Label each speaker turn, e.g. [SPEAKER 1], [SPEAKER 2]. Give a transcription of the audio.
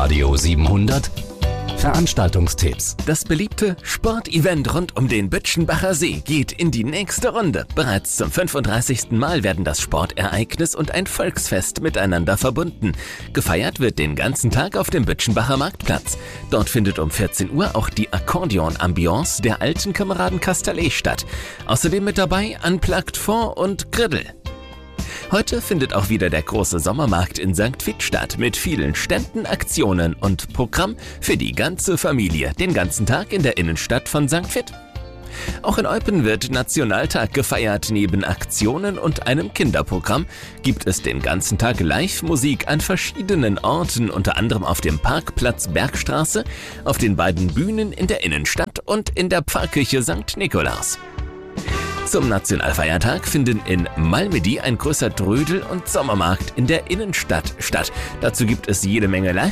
[SPEAKER 1] Radio 700 Veranstaltungstipps.
[SPEAKER 2] Das beliebte Sportevent rund um den Bütschenbacher See geht in die nächste Runde. Bereits zum 35. Mal werden das Sportereignis und ein Volksfest miteinander verbunden. Gefeiert wird den ganzen Tag auf dem Bütschenbacher Marktplatz. Dort findet um 14 Uhr auch die Akkordeon-Ambiance der alten Kameraden Castellet statt. Außerdem mit dabei Unplugged 4 und Griddle. Heute findet auch wieder der große Sommermarkt in St. Vith statt mit vielen Ständen, Aktionen und Programm für die ganze Familie, den ganzen Tag in der Innenstadt von St. Vith. Auch in Eupen wird Nationaltag gefeiert. Neben Aktionen und einem Kinderprogramm gibt es den ganzen Tag Live-Musik an verschiedenen Orten, unter anderem auf dem Parkplatz Bergstraße, auf den beiden Bühnen in der Innenstadt und in der Pfarrkirche St. Nikolaus. Zum Nationalfeiertag finden in Malmedy ein größer Trödel- und Sommermarkt in der Innenstadt statt. Dazu gibt es jede Menge Live